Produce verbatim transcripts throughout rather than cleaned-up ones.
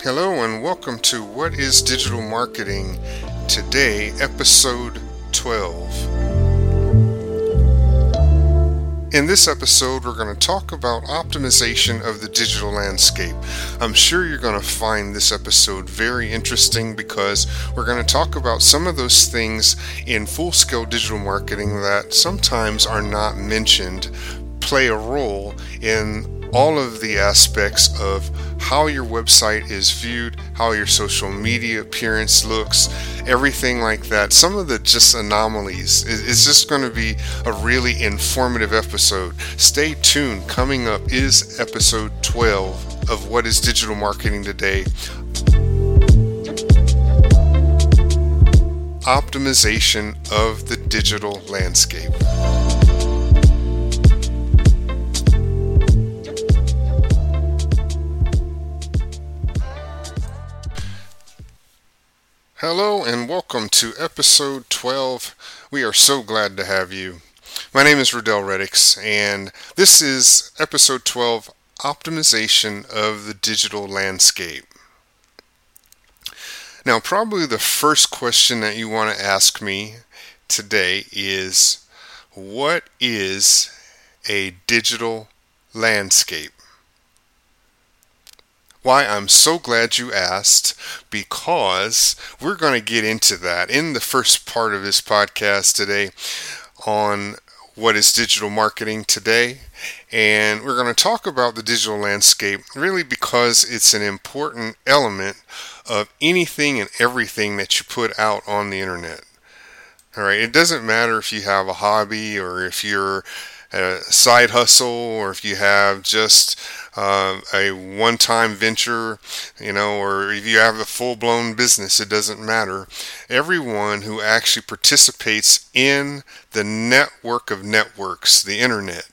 Hello and welcome to What is Digital Marketing Today, episode twelve. In this episode, we're going to talk about optimization of the digital landscape. I'm sure you're going to find this episode very interesting because we're going to talk about some of those things in full-scale digital marketing that sometimes are not mentioned, play a role in all of the aspects of how your website is viewed, how your social media appearance looks, everything like that. Some of the just anomalies. It's just going to be a really informative episode. Stay tuned. Coming up is episode twelve of What is Digital Marketing Today. Optimization of the digital landscape. Hello and welcome to episode twelve. We are so glad to have you. My name is Riddell Reddix and this is episode twelve, Optimization of the Digital Landscape. Now, probably the first question that you want to ask me today is, what is a digital landscape? Why, I'm so glad you asked, because we're going to get into that in the first part of this podcast today on what is digital marketing today. And we're going to talk about the digital landscape really because it's an important element of anything and everything that you put out on the internet. All right, it doesn't matter if you have a hobby or if you're a side hustle or if you have just uh, a one-time venture, you know, or if you have a full-blown business, it doesn't matter. Everyone who actually participates in the network of networks, the internet,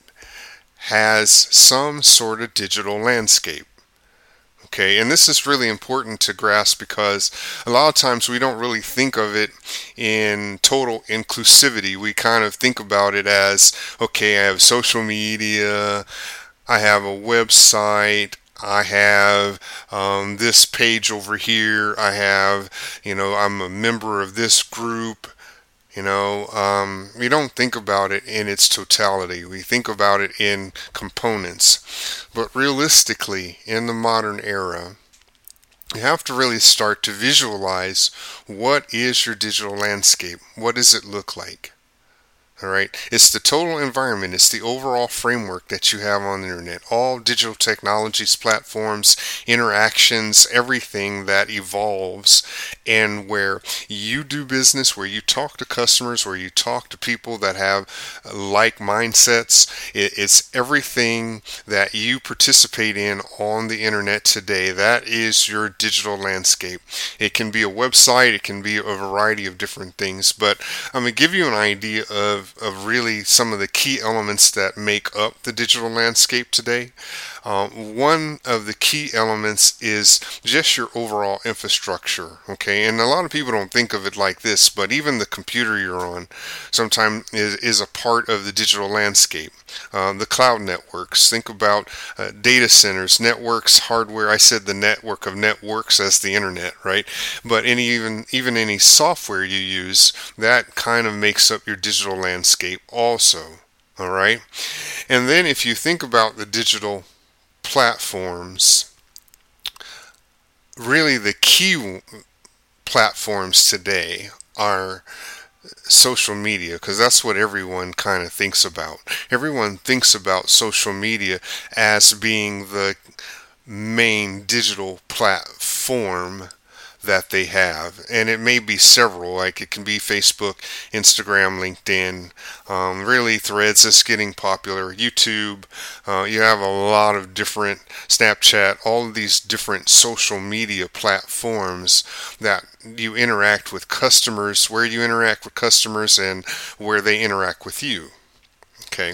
has some sort of digital landscape. Okay, and this is really important to grasp because a lot of times we don't really think of it in total inclusivity. We kind of think about it as, okay, I have social media, I have a website, I have um, this page over here, I have, you know, I'm a member of this group. You know, um, we don't think about it in its totality. We think about it in components. But realistically, in the modern era, you have to really start to visualize what is your digital landscape. What does it look like? All right. It's the total environment. It's the overall framework that you have on the internet. All digital technologies, platforms, interactions, everything that evolves and where you do business, where you talk to customers, where you talk to people that have like mindsets. It's everything that you participate in on the internet today. That is your digital landscape. It can be a website. It can be a variety of different things. But I'm going to give you an idea of of really some of the key elements that make up the digital landscape today. Uh, one of the key elements is just your overall infrastructure, okay? And a lot of people don't think of it like this, but even the computer you're on sometimes is, is a part of the digital landscape. Uh, the cloud networks, think about uh, data centers, networks, hardware. I said the network of networks as the internet, right? But any even even any software you use, that kind of makes up your digital landscape also, all right? And then if you think about the digital platforms, really the key platforms today are social media, because that's what everyone kind of thinks about. Everyone thinks about social media as being the main digital platform that they have, and it may be several, like it can be Facebook, Instagram, LinkedIn, um, really Threads is getting popular, YouTube, uh, you have a lot of different, Snapchat, all of these different social media platforms that you interact with customers, where you interact with customers and where they interact with you, okay?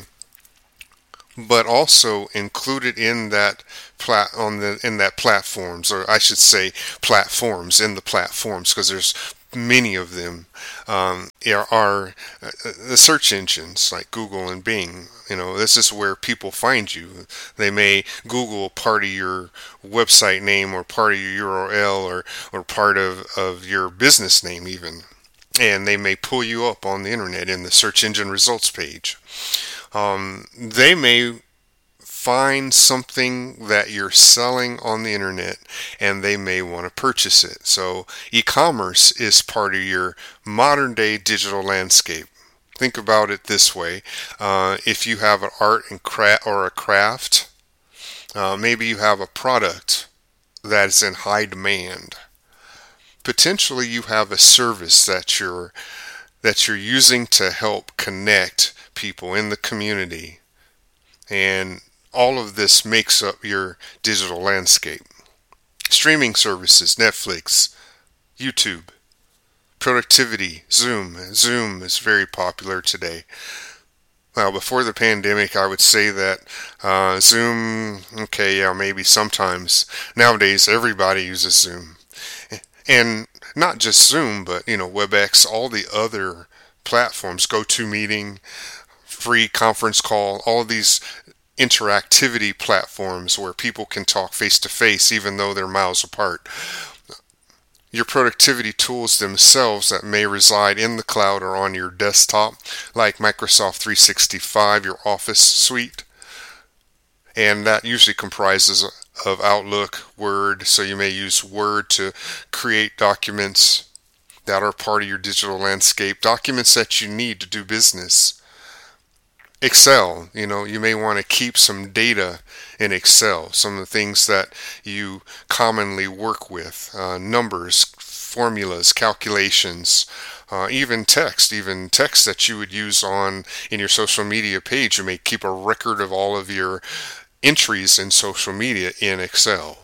But also included in that plat on the in that platforms, or I should say platforms in the platforms, because there's many of them um, are uh, the search engines like Google and Bing. You know, this is where people find you. They may Google part of your website name or part of your U R L or, or part of, of your business name even. And they may pull you up on the internet in the search engine results page. Um, they may find something that you're selling on the internet and they may want to purchase it. So e-commerce is part of your modern day digital landscape. Think about it this way. Uh, if you have an art and craft or a craft, uh, maybe you have a product that is in high demand. Potentially you have a service that you're that you're using to help connect people in the community. And all of this makes up your digital landscape. Streaming services, Netflix, YouTube, productivity, Zoom. Zoom is very popular today. Well, before the pandemic, I would say that uh, Zoom, okay, yeah, maybe sometimes. Nowadays, everybody uses Zoom. And not just Zoom, but, you know, WebEx, all the other platforms, GoToMeeting, free conference call, all of these interactivity platforms where people can talk face to face even though they're miles apart. Your productivity tools themselves that may reside in the cloud or on your desktop, like Microsoft three sixty-five, your Office suite, and that usually comprises of Outlook, Word, so you may use Word to create documents that are part of your digital landscape, documents that you need to do business. Excel, you know, you may want to keep some data in Excel, some of the things that you commonly work with, uh, numbers, formulas, calculations, uh, even text, even text that you would use on in your social media page. You may keep a record of all of your entries in social media in Excel.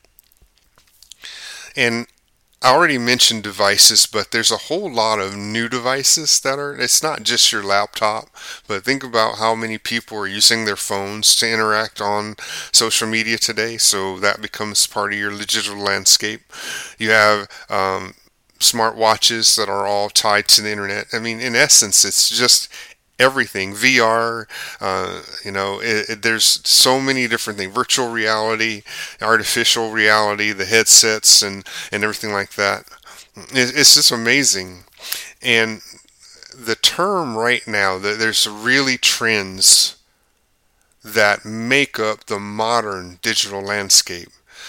And I already mentioned devices, but there's a whole lot of new devices that are, it's not just your laptop, but think about how many people are using their phones to interact on social media today. So that becomes part of your digital landscape. You have um, smartwatches that are all tied to the internet. I mean, in essence, it's just everything. V R, uh, you know, it, it, there's so many different things. Virtual reality, artificial reality, the headsets and, and everything like that. It, it's just amazing. And the term right now, there's really trends that make up the modern digital landscape.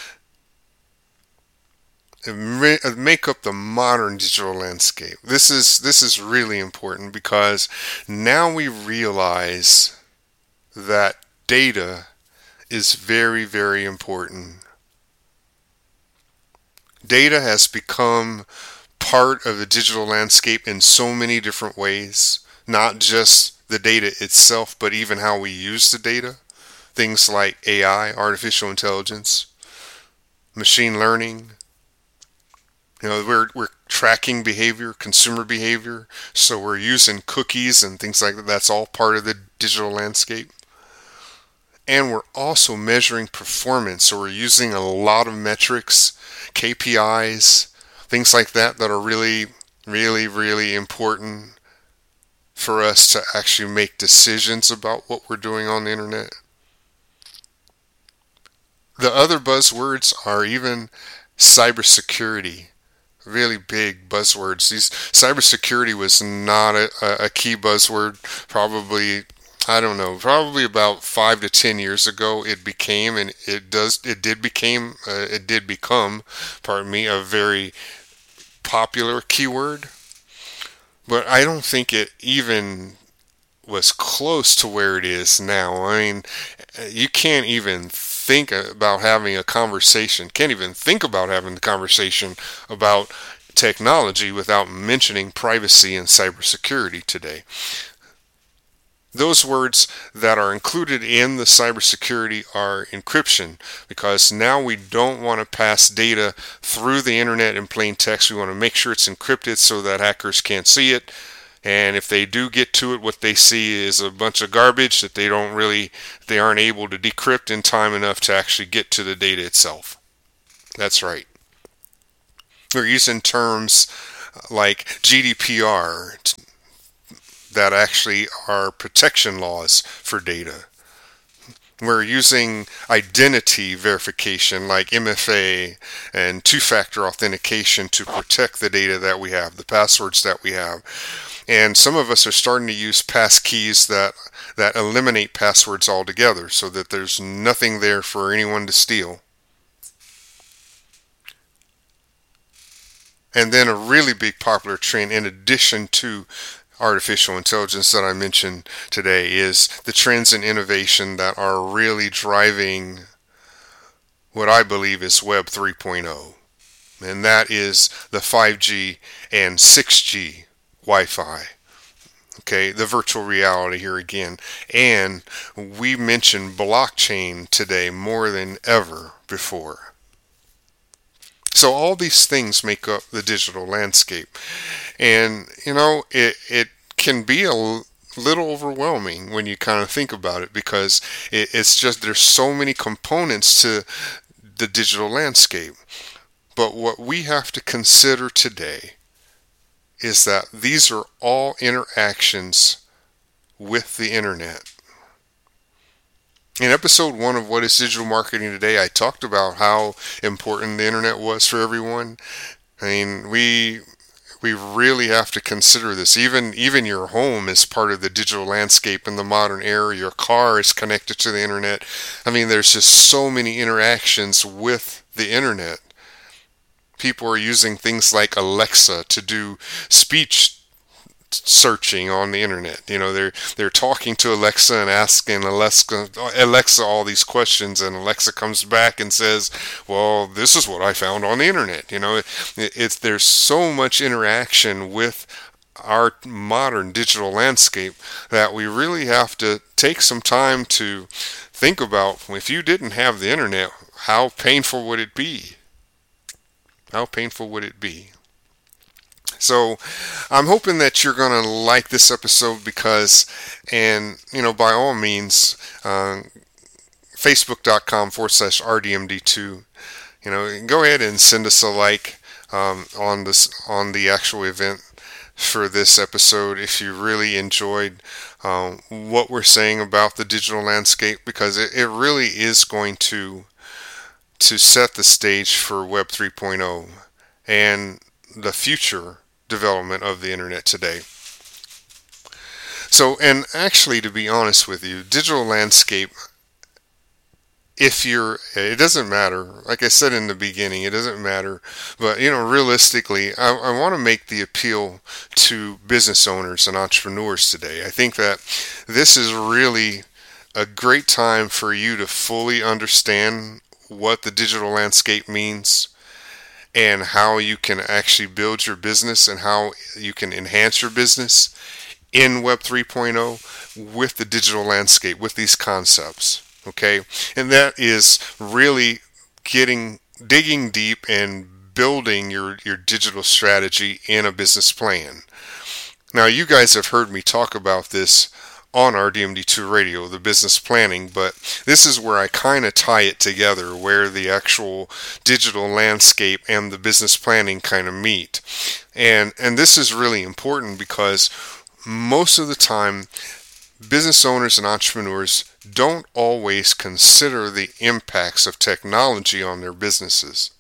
Make up the modern digital landscape. This is this is really important because now we realize that data is very, very important. Data has become part of the digital landscape in so many different ways, not just the data itself, but even how we use the data. Things like A I, artificial intelligence, machine learning. You know, we're we're tracking behavior, consumer behavior, so we're using cookies and things like that. That's all part of the digital landscape. And we're also measuring performance, so we're using a lot of metrics, K P Is, things like that that are really, really, really important for us to actually make decisions about what we're doing on the internet. The other buzzwords are even cybersecurity. Really big buzzwords. These cybersecurity was not a, a key buzzword. Probably, I don't know, probably about five to ten years ago it became, and it does, it did became, uh, it did become, pardon me, a very popular keyword. But I don't think it even was close to where it is now. I mean, you can't even think about having a conversation, can't even think about having a conversation about technology without mentioning privacy and cybersecurity today. Those words that are included in the cybersecurity are encryption, because now we don't want to pass data through the internet in plain text. We want to make sure it's encrypted so that hackers can't see it. And if they do get to it, what they see is a bunch of garbage that they don't really, they aren't able to decrypt in time enough to actually get to the data itself. That's right. We're using terms like G D P R, that actually are protection laws for data. We're using identity verification like M F A and two-factor authentication to protect the data that we have, the passwords that we have. And some of us are starting to use passkeys that that eliminate passwords altogether so that there's nothing there for anyone to steal. And then a really big popular trend, in addition to artificial intelligence that I mentioned today, is the trends in innovation that are really driving what I believe is Web three point oh. And that is the five G and six G Wi-Fi. Okay, the virtual reality here again. And we mentioned blockchain today more than ever before. So all these things make up the digital landscape. And, you know, it, it can be a little overwhelming when you kind of think about it, because it, it's just, there's so many components to the digital landscape. But what we have to consider today is that these are all interactions with the internet. In episode one of What is Digital Marketing Today, I talked about how important the internet was for everyone. I mean, we we really have to consider this. Even even your home is part of the digital landscape in the modern era. Your car is connected to the internet. I mean, there's just so many interactions with the internet. People are using things like Alexa to do speech searching on the internet. You know, they're they're talking to Alexa and asking Alexa Alexa all these questions, and Alexa comes back and says, "Well, this is what I found on the internet." You know, it, it's there's so much interaction with our modern digital landscape that we really have to take some time to think about, if you didn't have the internet, how painful would it be? How painful would it be? So I'm hoping that you're going to like this episode, because, and, you know, by all means, uh, facebook.com forward slash RDMD2, you know, go ahead and send us a like um, on this, on the actual event for this episode if you really enjoyed um, what we're saying about the digital landscape, because it, it really is going to to set the stage for Web three point oh and the future development of the internet today. So, and actually, to be honest with you, digital landscape, if you're, it doesn't matter, like I said in the beginning, it doesn't matter, but, you know, realistically, I, I want to make the appeal to business owners and entrepreneurs today. I think that this is really a great time for you to fully understand what the digital landscape means, and how you can actually build your business and how you can enhance your business in Web three point oh with the digital landscape, with these concepts. Okay, and that is really getting, digging deep and building your, your digital strategy in a business plan. Now, you guys have heard me talk about this on R D M D two Radio, the business planning, but this is where I kind of tie it together, where the actual digital landscape and the business planning kind of meet. And and this is really important, because most of the time, business owners and entrepreneurs don't always consider the impacts of technology on their businesses.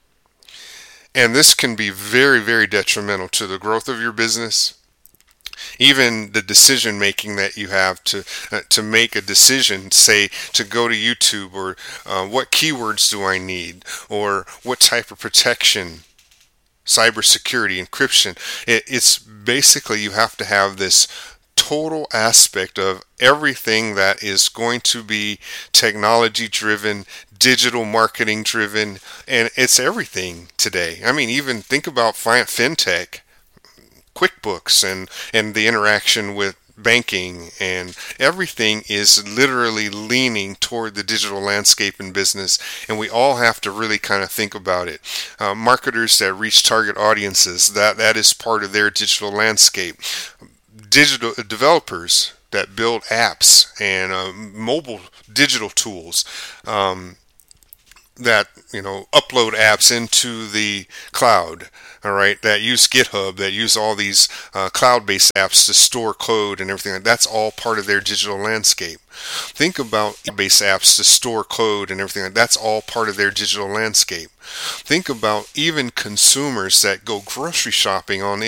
And this can be very, very detrimental to the growth of your business. Even the decision making that you have to uh, to make a decision, say to go to YouTube, or uh, what keywords do I need, or what type of protection, cybersecurity, encryption. It, it's basically, you have to have this total aspect of everything that is going to be technology driven, digital marketing driven, and it's everything today. I mean, even think about fintech, QuickBooks, and, and the interaction with banking, and everything is literally leaning toward the digital landscape in business, and we all have to really kind of think about it. Uh, marketers that reach target audiences, that, that is part of their digital landscape. Digital developers that build apps and uh, mobile digital tools, um, that you know upload apps into the cloud, all right, that use GitHub, that use all these uh, cloud-based apps to store code and everything. That's all part of their digital landscape. Think about base apps to store code and everything. That's all part of their digital landscape. Think about even consumers that go grocery shopping on